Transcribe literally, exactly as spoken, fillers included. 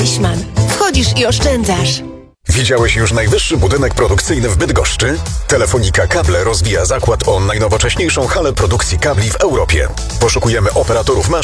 Fleischmann. Wchodzisz i oszczędzasz. Widziałeś już najwyższy budynek produkcyjny w Bydgoszczy? Telefonika Kable rozwija zakład o najnowocześniejszą halę produkcji kabli w Europie. Poszukujemy operatorów maszyn